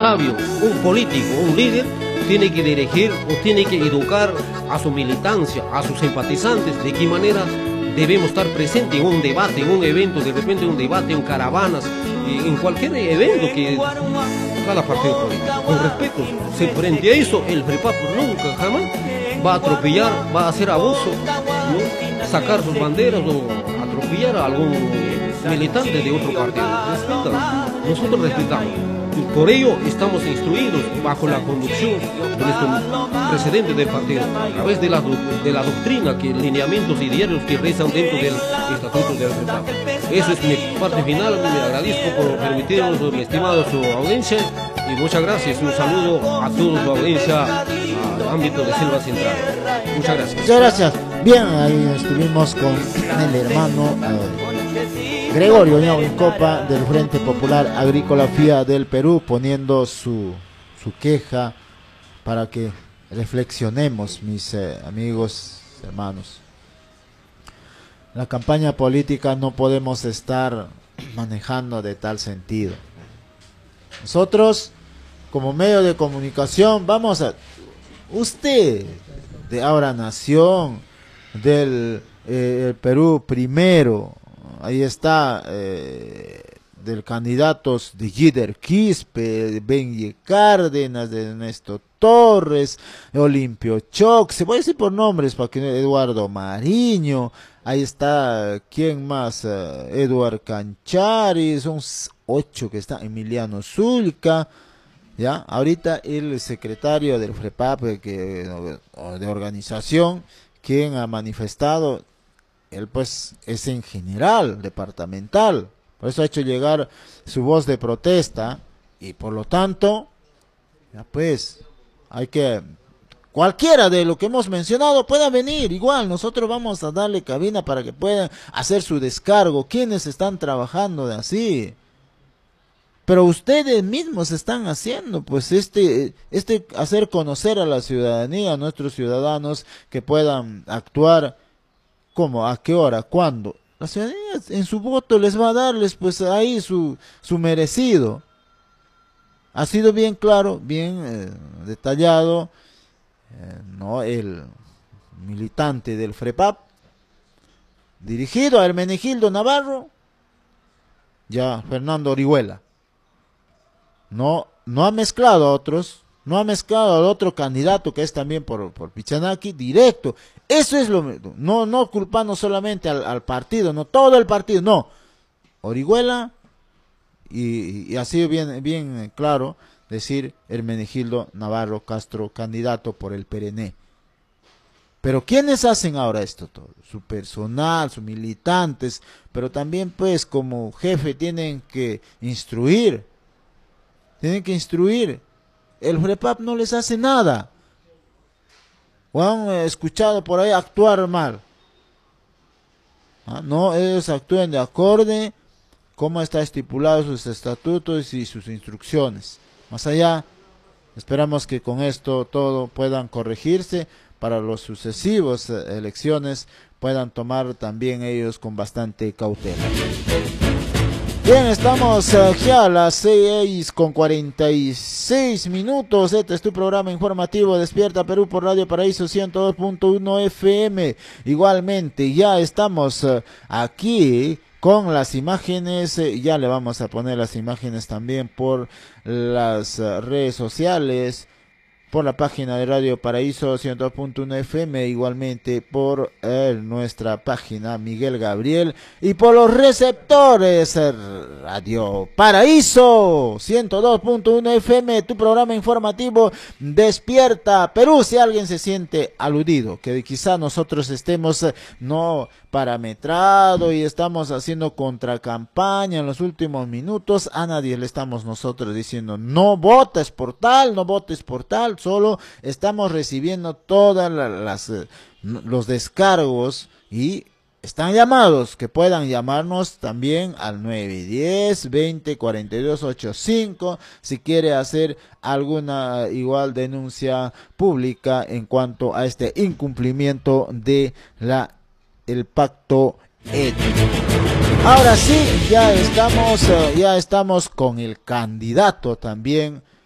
sabio, un político, un líder, tiene que dirigir o tiene que educar a su militancia, a sus simpatizantes, de qué manera debemos estar presentes en un debate, en un evento, de repente un debate, en caravanas, en cualquier evento que cada partido político. Con respeto, frente a eso, el FREPAP nunca, jamás va a atropellar, va a hacer abuso, ¿no? Sacar sus banderas o atropellar a algún militante de otro partido. Respetan. Nosotros respetamos. Por ello estamos instruidos bajo la conducción de nuestro presidente del partido, a través de la doctrina, lineamientos y diarios que rezan dentro del estatuto del FREPAP. Eso es mi parte final. Me agradezco por permitirnos, mi estimado, su audiencia, y muchas gracias. Un saludo a toda su audiencia al ámbito de Selva Central. Muchas gracias. Muchas gracias. Bien, ahí estuvimos con el hermano Gregorio Ñaurincopa del Frente Popular Agrícola FIA del Perú, poniendo su queja para que reflexionemos, mis amigos, hermanos. La campaña política no podemos estar manejando de tal sentido. Nosotros, como medio de comunicación, vamos a... Usted, de Ahora Nación, del Perú Primero, ahí está, del candidatos de Gider Quispe, de Benji Cárdenas, de Ernesto Torres, de Olimpio Choc, se puede decir por nombres, para que Eduardo Mariño, ahí está, ¿quién más? Eduard Canchari, son 8 que está, Emiliano Zulca, ya, ahorita el secretario del FREPAP, de organización, quien ha manifestado, él pues es en general, departamental, por eso ha hecho llegar su voz de protesta, y por lo tanto, ya pues, hay que, cualquiera de lo que hemos mencionado pueda venir, igual, nosotros vamos a darle cabina para que puedan hacer su descargo, quienes están trabajando de así, pero ustedes mismos están haciendo, pues hacer conocer a la ciudadanía, a nuestros ciudadanos, que puedan actuar. ¿Cómo? ¿A qué hora? ¿Cuándo? La ciudadanía en su voto les va a darles pues ahí su merecido. Ha sido bien claro, bien detallado, ¿no? El militante del FREPAP, dirigido a Hermenegildo Navarro, ya Fernando Orihuela. No ha mezclado a otros, no ha mezclado al otro candidato que es también por Pichanaki, directo. Eso es no culpando solamente al partido, no todo el partido, no. Orihuela, y ha sido bien claro decir Hermenegildo Navarro Castro, candidato por el PRN. Pero ¿quiénes hacen ahora esto todo? Su personal, sus militantes, pero también pues como jefe tienen que instruir. El FREPAP no les hace nada. O han escuchado por ahí actuar mal. No, ellos actúan de acorde como está estipulado sus estatutos y sus instrucciones. Más allá, esperamos que con esto todo puedan corregirse para los sucesivos elecciones, puedan tomar también ellos con bastante cautela. Bien, estamos ya a las 6:46. Este es tu programa informativo Despierta Perú por Radio Paraíso 102.1 FM. Igualmente, ya estamos aquí con las imágenes. Ya le vamos a poner las imágenes también por las redes sociales, por la página de Radio Paraíso 102.1 FM, igualmente por nuestra página Miguel Gabriel, y por los receptores Radio Paraíso 102.1 FM, tu programa informativo Despierta Perú. Si alguien se siente aludido, que quizá nosotros estemos no parametrado y estamos haciendo contracampaña en los últimos minutos, a nadie le estamos nosotros diciendo no votes por tal, no votes por tal, solo estamos recibiendo todas los descargos, y están llamados, que puedan llamarnos también al 910-20-42-85 si quiere hacer alguna igual denuncia pública en cuanto a este incumplimiento de el pacto ético. Ahora sí, ya estamos con el candidato también